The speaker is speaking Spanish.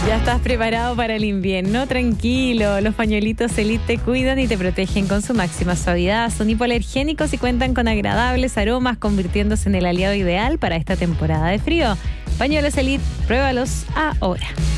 Ya estás preparado para el invierno, tranquilo. Los pañuelitos Elite te cuidan y te protegen con su máxima suavidad. Son hipoalergénicos y cuentan con agradables aromas, convirtiéndose en el aliado ideal para esta temporada de frío. Pañuelos Elite, pruébalos ahora.